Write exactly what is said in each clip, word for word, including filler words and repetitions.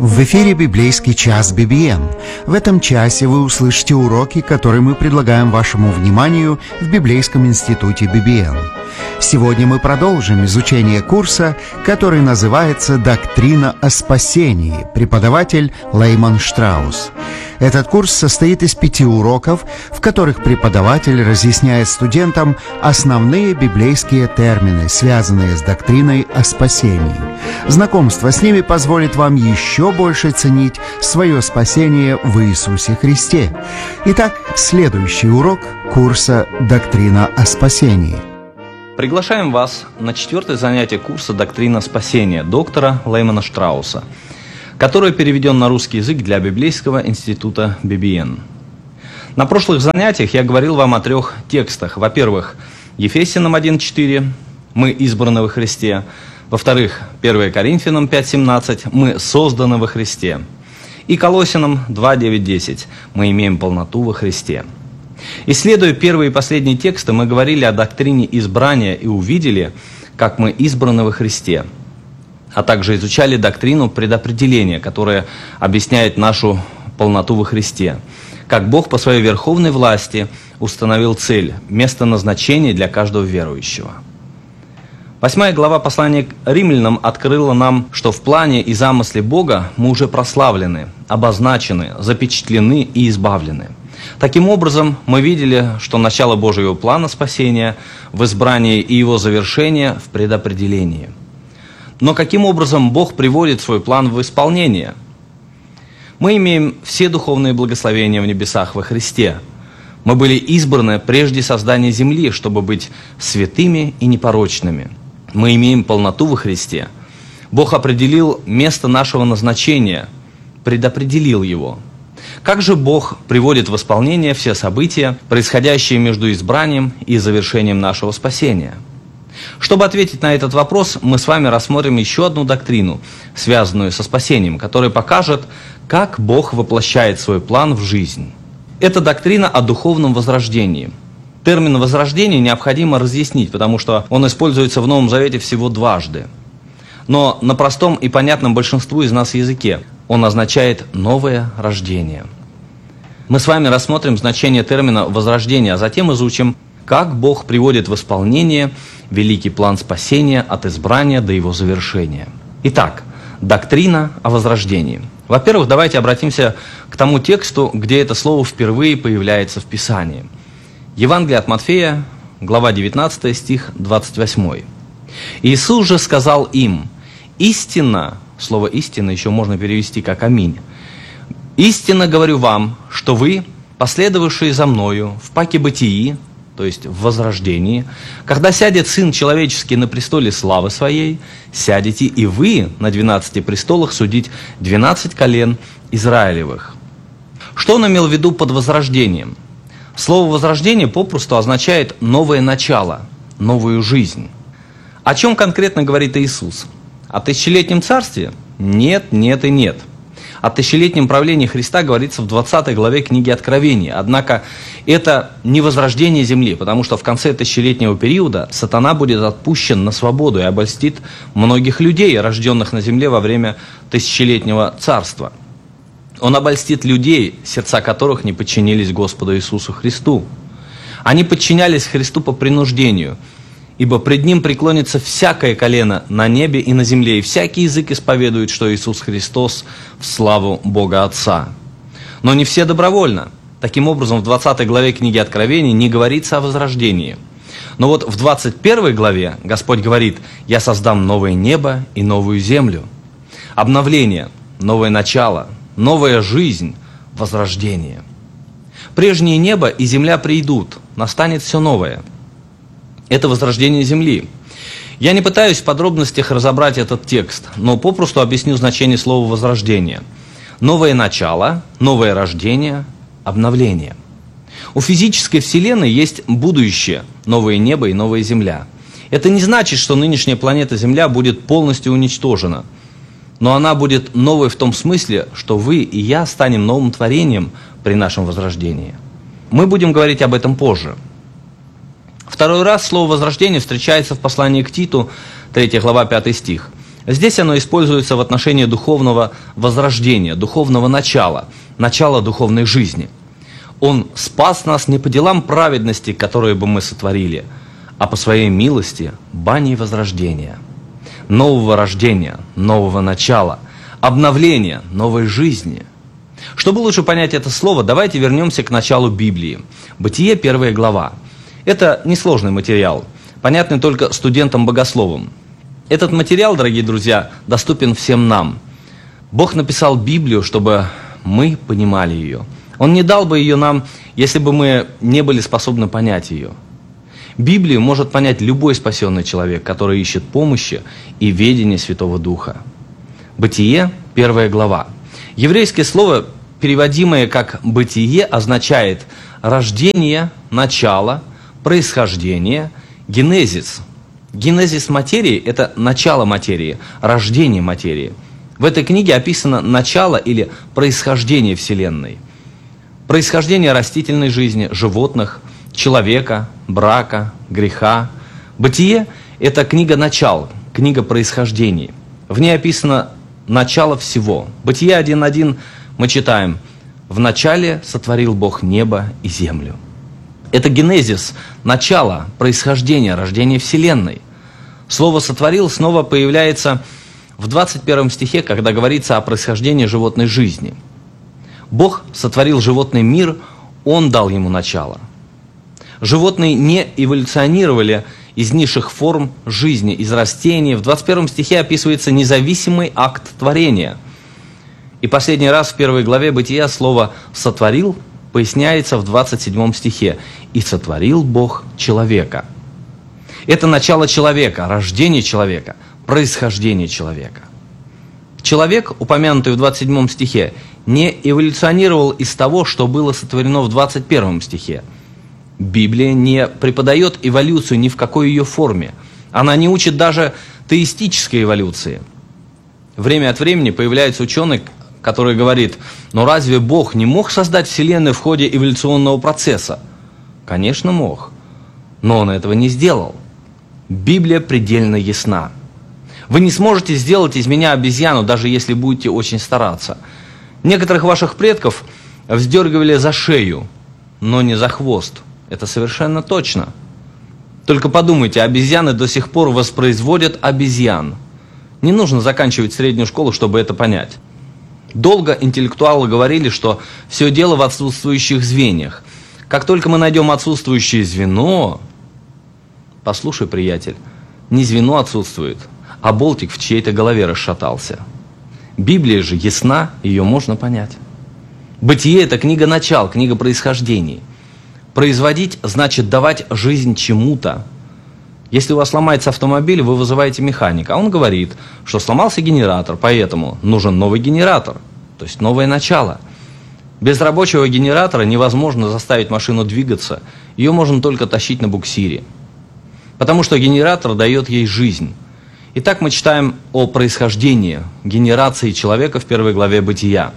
В эфире библейский час би би эн. В этом часе вы услышите уроки, которые мы предлагаем вашему вниманию в Библейском институте би би эн. Сегодня мы продолжим изучение курса, который называется «Доктрина о спасении», преподаватель Лейман Штраус. Этот курс состоит из пяти уроков, в которых преподаватель разъясняет студентам основные библейские термины, связанные с доктриной о спасении. Знакомство с ними позволит вам еще больше ценить свое спасение в Иисусе Христе. Итак, следующий урок курса «Доктрина о спасении». Приглашаем вас на четвертое занятие курса «Доктрина спасения» доктора Леймана Штрауса, который переведен на русский язык для Библейского института би би эн. На прошлых занятиях я говорил вам о трех текстах. Во-первых, Ефесянам один четыре «Мы избраны во Христе». Во-вторых, первое Коринфянам пять семнадцать «Мы созданы во Христе». И Колоссянам два девять десять «Мы имеем полноту во Христе». Исследуя первые и последние тексты, мы говорили о доктрине избрания и увидели, как мы избраны во Христе, а также изучали доктрину предопределения, которая объясняет нашу полноту во Христе, как Бог по своей верховной власти установил цель, место назначения для каждого верующего. Восьмая глава послания к римлянам открыла нам, что в плане и замысле Бога мы уже прославлены, обозначены, запечатлены и избавлены. Таким образом, мы видели, что начало Божьего плана спасения в избрании и его завершение в предопределении. Но каким образом Бог приводит свой план в исполнение? Мы имеем все духовные благословения в небесах во Христе. Мы были избраны прежде создания земли, чтобы быть святыми и непорочными. Мы имеем полноту во Христе. Бог определил место нашего назначения, предопределил его. Как же Бог приводит в исполнение все события, происходящие между избранием и завершением нашего спасения? Чтобы ответить на этот вопрос, мы с вами рассмотрим еще одну доктрину, связанную со спасением, которая покажет, как Бог воплощает свой план в жизнь. Это доктрина о духовном возрождении. Термин «возрождение» необходимо разъяснить, потому что он используется в Новом Завете всего дважды. Но на простом и понятном большинству из нас языке он означает «новое рождение». Мы с вами рассмотрим значение термина «возрождение», а затем изучим, как Бог приводит в исполнение великий план спасения от избрания до его завершения. Итак, доктрина о возрождении. Во-первых, давайте обратимся к тому тексту, где это слово впервые появляется в Писании. Евангелие от Матфея, глава девятнадцатая, стих двадцать восьмой. «Иисус же сказал им: истинно», слово «истинно» еще можно перевести как «аминь», «истинно говорю вам, что вы, последовавшие за мною в паке бытии», то есть в возрождении, когда сядет Сын Человеческий на престоле славы Своей, сядете и вы на двенадцати престолах судить двенадцать колен Израилевых». Что он имел в виду под возрождением? Слово «возрождение» попросту означает «новое начало», «новую жизнь». О чем конкретно говорит Иисус? О тысячелетнем царстве? Нет, нет и нет. О тысячелетнем правлении Христа говорится в двадцатой главе книги Откровения. Однако это не возрождение земли, потому что в конце тысячелетнего периода сатана будет отпущен на свободу и обольстит многих людей, рожденных на земле во время тысячелетнего царства. Он обольстит людей, сердца которых не подчинились Господу Иисусу Христу. Они подчинялись Христу по принуждению, ибо пред Ним преклонится всякое колено на небе и на земле, и всякий язык исповедует, что Иисус Христос в славу Бога Отца. Но не все добровольно. Таким образом, в двадцатой главе книги Откровения не говорится о возрождении. Но вот в двадцать первой главе Господь говорит: «Я создам новое небо и новую землю». Обновление, новое начало, новая жизнь, возрождение. Прежнее небо и земля придут, настанет все новое. Это возрождение земли. Я не пытаюсь в подробностях разобрать этот текст, но попросту объясню значение слова «возрождение». Новое начало, новое рождение, обновление. У физической вселенной есть будущее, новое небо и новая земля. Это не значит, что нынешняя планета Земля будет полностью уничтожена. Но она будет новой в том смысле, что вы и я станем новым творением при нашем возрождении. Мы будем говорить об этом позже. Второй раз слово «возрождение» встречается в послании к Титу, третья глава, пятый стих. Здесь оно используется в отношении духовного возрождения, духовного начала, начала духовной жизни. Он спас нас не по делам праведности, которые бы мы сотворили, а по своей милости, бани возрождения, нового рождения, нового начала, обновления, новой жизни. Чтобы лучше понять это слово, давайте вернемся к началу Библии. Бытие, первая глава. Это несложный материал, понятный только студентам-богословам. Этот материал, дорогие друзья, доступен всем нам. Бог написал Библию, чтобы мы понимали ее. Он не дал бы ее нам, если бы мы не были способны понять ее. Библию может понять любой спасенный человек, который ищет помощи и ведения Святого Духа. Бытие, первая глава. Еврейское слово, переводимое как «бытие», означает рождение, начало, происхождение, генезис. Генезис материи – это начало материи, рождение материи. В этой книге описано начало или происхождение Вселенной. Происхождение растительной жизни, животных, человека, брака, греха. Бытие – это книга начал, книга происхождений. В ней описано начало всего. Бытие один один мы читаем: «В начале сотворил Бог небо и землю». Это генезис, начало, происхождение, рождение Вселенной. Слово «сотворил» снова появляется в двадцать первом стихе, когда говорится о происхождении животной жизни. Бог сотворил животный мир, Он дал ему начало. Животные не эволюционировали из низших форм жизни, из растений. В двадцать первом стихе описывается независимый акт творения. И последний раз в первой главе Бытия слово «сотворил» поясняется в двадцать седьмом стихе. «И сотворил Бог человека». Это начало человека, рождение человека, происхождение человека. Человек, упомянутый в двадцать седьмом стихе, не эволюционировал из того, что было сотворено в двадцать первом стихе. Библия не преподает эволюцию ни в какой ее форме. Она не учит даже теистической эволюции. Время от времени появляется ученый, который говорит: но разве Бог не мог создать Вселенную в ходе эволюционного процесса? Конечно, мог, но Он этого не сделал. Библия предельно ясна. Вы не сможете сделать из меня обезьяну, даже если будете очень стараться. Некоторых ваших предков вздергивали за шею, но не за хвост. Это совершенно точно. Только подумайте, обезьяны до сих пор воспроизводят обезьян. Не нужно заканчивать среднюю школу, чтобы это понять. Долго интеллектуалы говорили, что все дело в отсутствующих звеньях. Как только мы найдем отсутствующее звено... Послушай, приятель, не звено отсутствует, а болтик в чьей-то голове расшатался. Библия же ясна, ее можно понять. Бытие – это книга начал, книга происхождений. Производить значит давать жизнь чему-то. Если у вас сломается автомобиль, вы вызываете механика, а он говорит, что сломался генератор, поэтому нужен новый генератор, то есть новое начало. Без рабочего генератора невозможно заставить машину двигаться, ее можно только тащить на буксире. Потому что генератор дает ей жизнь. Итак, мы читаем о происхождении, генерации человека в первой главе Бытия.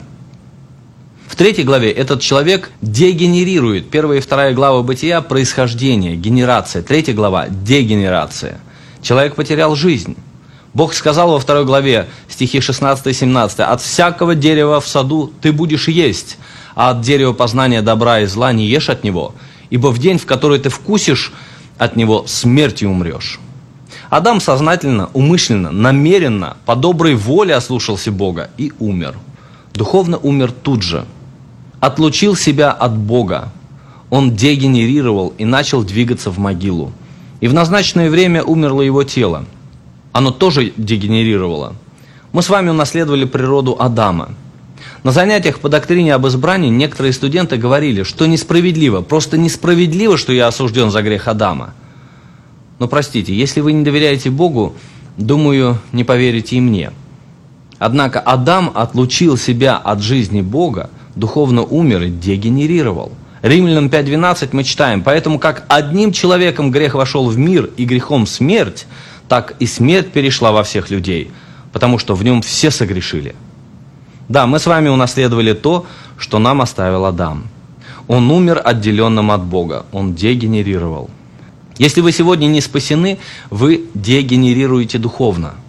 В третьей главе этот человек дегенерирует. Первая и вторая глава Бытия – происхождение, генерация. Третья глава – дегенерация. Человек потерял жизнь. Бог сказал во второй главе, стихи шестнадцатый-семнадцатый: «От всякого дерева в саду ты будешь есть, а от дерева познания добра и зла не ешь от него, ибо в день, в который ты вкусишь от него, смертью умрешь». Адам сознательно, умышленно, намеренно, по доброй воле ослушался Бога и умер. Духовно умер тут же. Отлучил себя от Бога. Он дегенерировал и начал двигаться в могилу. И в назначенное время умерло его тело. Оно тоже дегенерировало. Мы с вами унаследовали природу Адама. На занятиях по доктрине об избрании некоторые студенты говорили, что несправедливо, просто несправедливо, что я осужден за грех Адама. Но простите, если вы не доверяете Богу, думаю, не поверите и мне. Однако Адам отлучил себя от жизни Бога, духовно умер и дегенерировал. Римлянам пять двенадцать мы читаем: «Поэтому как одним человеком грех вошел в мир, и грехом смерть, так и смерть перешла во всех людей, потому что в нем все согрешили». Да, мы с вами унаследовали то, что нам оставил Адам. Он умер отделенным от Бога, он дегенерировал. Если вы сегодня не спасены, вы дегенерируете духовно.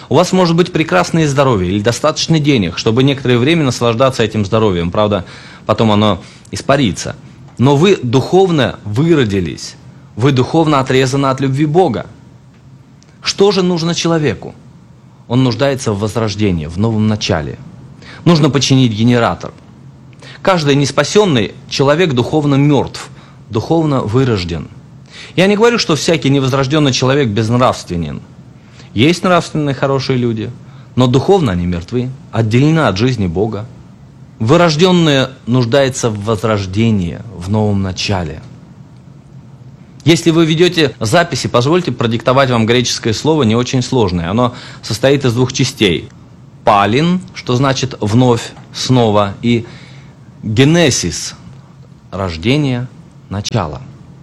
У вас может быть прекрасное здоровье или достаточно денег, чтобы некоторое время наслаждаться этим здоровьем. Правда, потом оно испарится. Но вы духовно выродились. Вы духовно отрезаны от любви Бога. Что же нужно человеку? Он нуждается в возрождении, в новом начале. Нужно починить генератор. Каждый неспасенный человек духовно мертв, духовно вырожден. Я не говорю, что всякий невозрожденный человек безнравственен. Есть нравственные хорошие люди, но духовно они мертвы, отделены от жизни Бога. Вырожденные нуждаются в возрождении, в новом начале. Если вы ведете записи, позвольте продиктовать вам греческое слово, не очень сложное. Оно состоит из двух частей. Палин, что значит вновь, снова, и генесис, рождение, начало.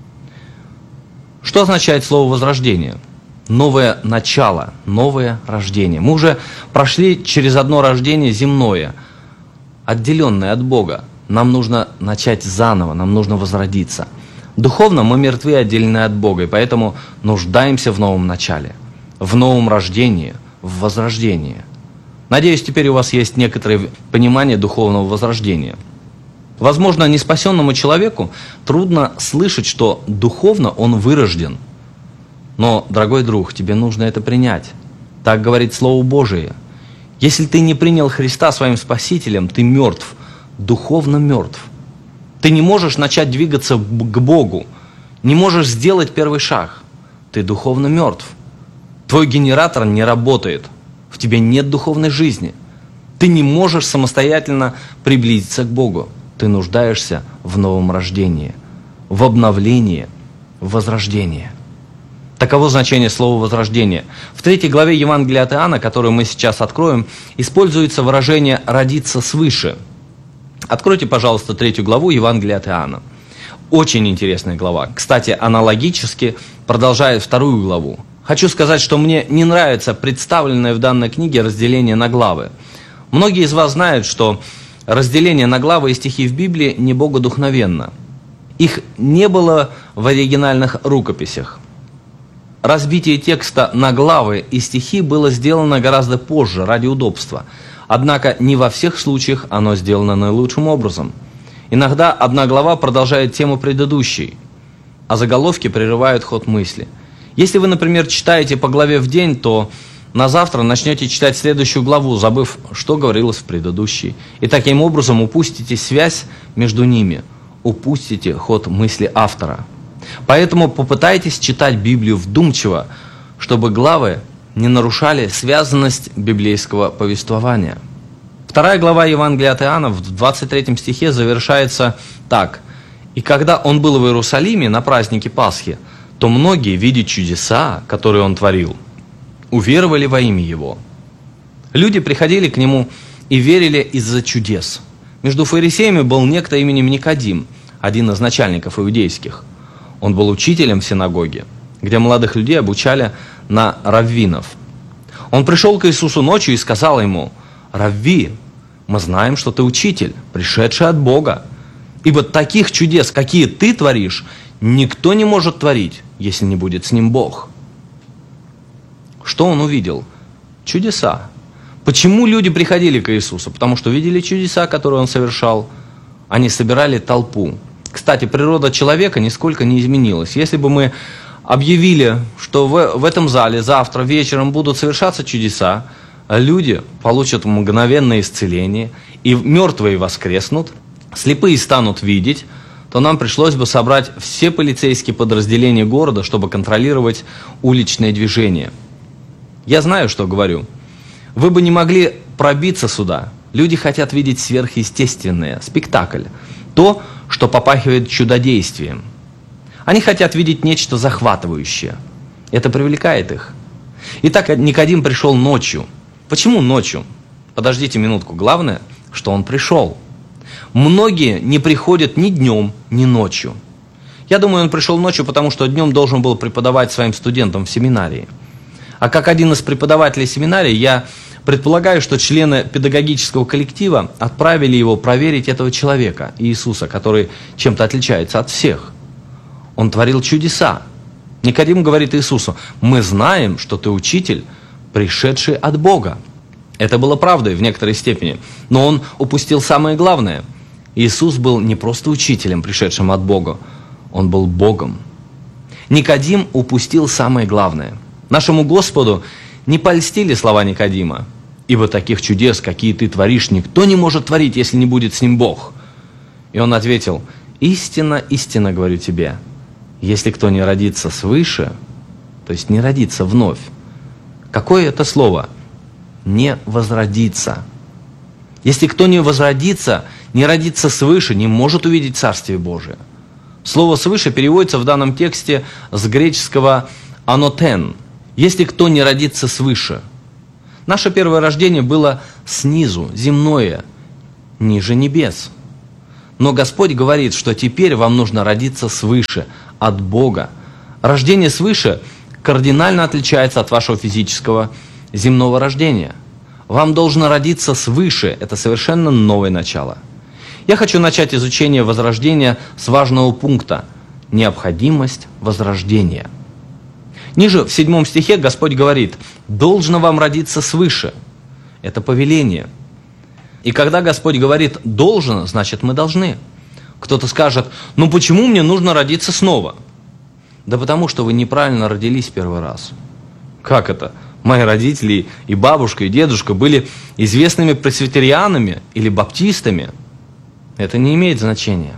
Что означает слово возрождение? Новое начало, новое рождение. Мы уже прошли через одно рождение земное, отделенное от Бога. Нам нужно начать заново, нам нужно возродиться. Духовно мы мертвы и отделены от Бога, и поэтому нуждаемся в новом начале, в новом рождении, в возрождении. Надеюсь, теперь у вас есть некоторое понимание духовного возрождения. Возможно, неспасенному человеку трудно слышать, что духовно он вырожден. Но, дорогой друг, тебе нужно это принять. Так говорит Слово Божие. Если ты не принял Христа своим Спасителем, ты мертв, духовно мертв. Ты не можешь начать двигаться к Богу, не можешь сделать первый шаг. Ты духовно мертв. Твой генератор не работает, в тебе нет духовной жизни. Ты не можешь самостоятельно приблизиться к Богу. Ты нуждаешься в новом рождении, в обновлении, в возрождении. Таково значение слова «возрождение». В третьей главе Евангелия от Иоанна, которую мы сейчас откроем, используется выражение «родиться свыше». Откройте, пожалуйста, третью главу Евангелия от Иоанна. Очень интересная глава. Кстати, аналогически продолжает вторую главу. Хочу сказать, что мне не нравится представленное в данной книге разделение на главы. Многие из вас знают, что разделение на главы и стихи в Библии не богодухновенно. Их не было в оригинальных рукописях. Разбитие текста на главы и стихи было сделано гораздо позже, ради удобства. Однако не во всех случаях оно сделано наилучшим образом. Иногда одна глава продолжает тему предыдущей, а заголовки прерывают ход мысли. Если вы, например, читаете по главе в день, то на завтра начнете читать следующую главу, забыв, что говорилось в предыдущей. И таким образом упустите связь между ними, упустите ход мысли автора. Поэтому попытайтесь читать Библию вдумчиво, чтобы главы не нарушали связанность библейского повествования. Вторая глава Евангелия от Иоанна в двадцать третьем стихе завершается так. «И когда он был в Иерусалиме на празднике Пасхи, то многие, видя чудеса, которые он творил, уверовали во имя его». Люди приходили к нему и верили из-за чудес. Между фарисеями был некто именем Никодим, один из начальников иудейских. Он был учителем в синагоге, где молодых людей обучали на раввинов. Он пришел к Иисусу ночью и сказал ему: «Равви, мы знаем, что ты учитель, пришедший от Бога, ибо таких чудес, какие ты творишь, никто не может творить, если не будет с ним Бог». Что он увидел? Чудеса. Почему люди приходили к Иисусу? Потому что видели чудеса, которые он совершал. Они собирали толпу. Кстати, природа человека нисколько не изменилась. Если бы мы объявили, что в, в этом зале завтра вечером будут совершаться чудеса, люди получат мгновенное исцеление, и мертвые воскреснут, слепые станут видеть, то нам пришлось бы собрать все полицейские подразделения города, чтобы контролировать уличное движение. Я знаю, что говорю. Вы бы не могли пробиться сюда. Люди хотят видеть сверхъестественное, спектакль, то, что попахивает чудодействием. Они хотят видеть нечто захватывающее. Это привлекает их. Итак, Никодим пришел ночью. Почему ночью? Подождите минутку. Главное, что он пришел. Многие не приходят ни днем, ни ночью. Я думаю, он пришел ночью, потому что днем должен был преподавать своим студентам в семинарии. А как один из преподавателей семинарии, я предполагаю, что члены педагогического коллектива отправили его проверить этого человека, Иисуса, который чем-то отличается от всех. Он творил чудеса. Никодим говорит Иисусу: «Мы знаем, что ты учитель, пришедший от Бога. Это было правдой в некоторой степени, но он упустил самое главное. Иисус был не просто учителем, пришедшим от Бога, он был Богом. Никодим упустил самое главное. Нашему Господу не польстили слова Никодима, ибо таких чудес, какие ты творишь, никто не может творить, если не будет с ним Бог. И он ответил: истинно, истинно говорю тебе, если кто не родится свыше, то есть не родится вновь. Какое это слово? Не возродиться. Если кто не возродится, не родится свыше, не может увидеть Царствие Божие. Слово «свыше» переводится в данном тексте с греческого «анотен». Если кто не родится свыше. Наше первое рождение было снизу, земное, ниже небес. Но Господь говорит, что теперь вам нужно родиться свыше, от Бога. Рождение свыше кардинально отличается от вашего физического земного рождения. Вам должно родиться свыше, это совершенно новое начало. Я хочу начать изучение возрождения с важного пункта – необходимость возрождения. Ниже в седьмом стихе Господь говорит: «Должно вам родиться свыше». Это повеление. И когда Господь говорит «должен», значит мы должны. Кто-то скажет: ну почему мне нужно родиться снова? Да потому что вы неправильно родились первый раз. Как это? Мои родители и бабушка, и дедушка были известными пресвитерианами или баптистами. Это не имеет значения.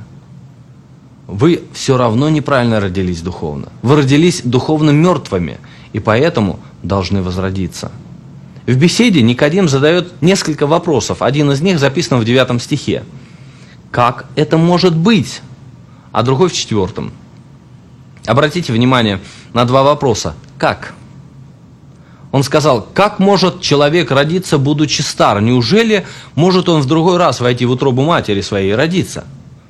Вы все равно неправильно родились духовно. Вы родились духовно мертвыми, и поэтому должны возродиться. В беседе Никодим задает несколько вопросов. Один из них записан в девятом стихе. Как это может быть? А другой в четвертом. Обратите внимание на два вопроса. Как? Он сказал: как может человек родиться, будучи стар? Неужели может он в другой раз войти в утробу матери своей и родиться?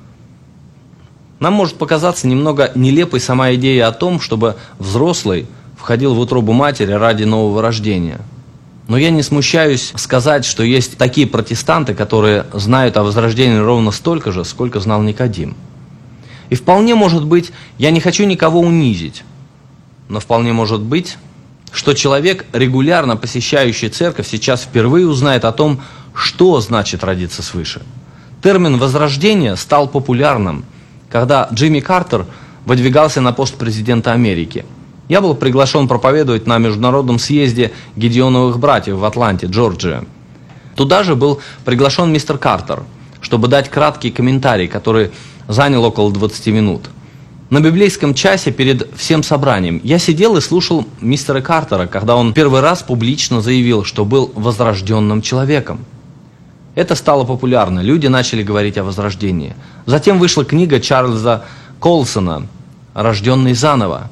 Нам может показаться немного нелепой сама идея о том, чтобы взрослый входил в утробу матери ради нового рождения. Но я не смущаюсь сказать, что есть такие протестанты, которые знают о возрождении ровно столько же, сколько знал Никодим. И вполне может быть, я не хочу никого унизить, но вполне может быть, что человек, регулярно посещающий церковь, сейчас впервые узнает о том, что значит родиться свыше. Термин «возрождение» стал популярным, когда Джимми Картер выдвигался на пост президента Америки. Я был приглашен проповедовать на международном съезде Гедеоновых братьев в Атланте, Джорджия. Туда же был приглашен мистер Картер, чтобы дать краткий комментарий, который занял около двадцати минут. На библейском часе перед всем собранием я сидел и слушал мистера Картера, когда он первый раз публично заявил, что был возрожденным человеком. Это стало популярно, люди начали говорить о возрождении. Затем вышла книга Чарльза Колсона «Рожденный заново».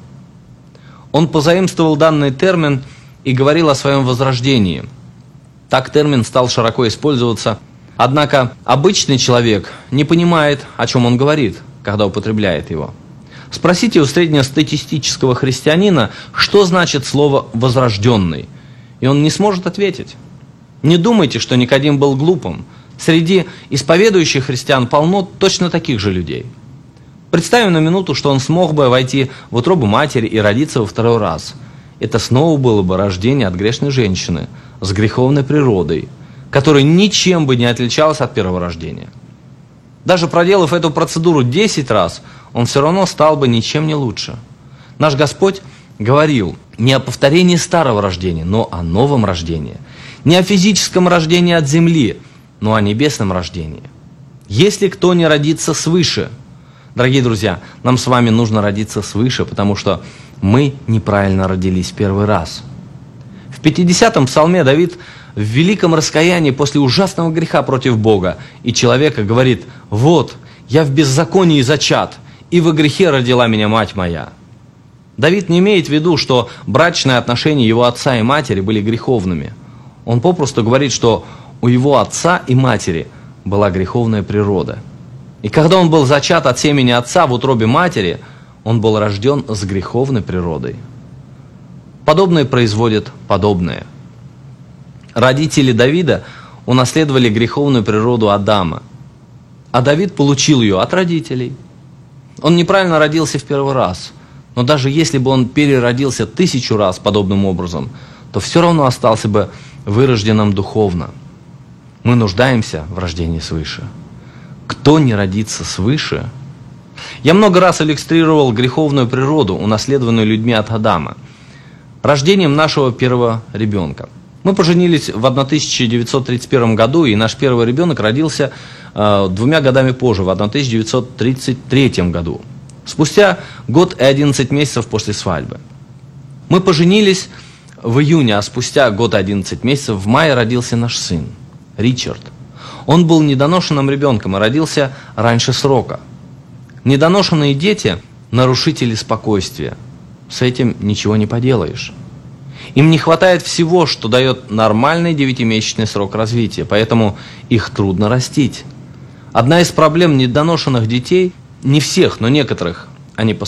Он позаимствовал данный термин и говорил о своем возрождении. Так термин стал широко использоваться. Однако обычный человек не понимает, о чем он говорит, когда употребляет его. Спросите у среднестатистического христианина, что значит слово «возрожденный», и он не сможет ответить. Не думайте, что Никодим был глупым. Среди исповедующих христиан полно точно таких же людей. Представим на минуту, что он смог бы войти в утробу матери и родиться во второй раз. Это снова было бы рождение от грешной женщины с греховной природой, которая ничем бы не отличалась от первого рождения. Даже проделав эту процедуру десять раз, он все равно стал бы ничем не лучше. Наш Господь говорил не о повторении старого рождения, но о новом рождении. Не о физическом рождении от земли, но о небесном рождении. Если кто не родится свыше, дорогие друзья, нам с вами нужно родиться свыше, потому что мы неправильно родились первый раз. В пятидесятом псалме Давид в великом раскаянии после ужасного греха против Бога и человека говорит: «Вот, я в беззаконии зачат, и во грехе родила меня мать моя». Давид не имеет в виду, что брачные отношения его отца и матери были греховными. Он попросту говорит, что у его отца и матери была греховная природа. И когда он был зачат от семени отца в утробе матери, он был рожден с греховной природой. Подобное производит подобное. Родители Давида унаследовали греховную природу Адама, а Давид получил ее от родителей. Он неправильно родился в первый раз, но даже если бы он переродился тысячу раз подобным образом, то все равно остался бы вырожденным духовно. Мы нуждаемся в рождении свыше. Кто не родится свыше? Я много раз иллюстрировал греховную природу, унаследованную людьми от Адама, рождением нашего первого ребенка. Мы поженились в тысяча девятьсот тридцать первом году, и наш первый ребенок родился э, двумя годами позже, в тысяча девятьсот тридцать третьем году, спустя год и одиннадцать месяцев после свадьбы. Мы поженились в июне, а спустя год и одиннадцать месяцев в мае родился наш сын, Ричард. Он был недоношенным ребенком и родился раньше срока. Недоношенные дети – нарушители спокойствия. С этим ничего не поделаешь. Им не хватает всего, что дает нормальный девятимесячный срок развития, поэтому их трудно растить. Одна из проблем недоношенных детей, не всех, но некоторых, они